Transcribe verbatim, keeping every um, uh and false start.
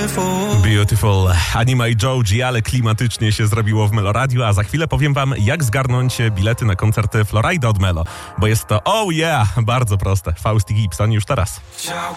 Beautiful. Anima i Joji, ale klimatycznie się zrobiło w Melo Radio, a za chwilę powiem wam, jak zgarnąć bilety na koncert Florida od Melo, bo jest to, oh yeah, bardzo proste. Faust i Gibson już teraz. Ciao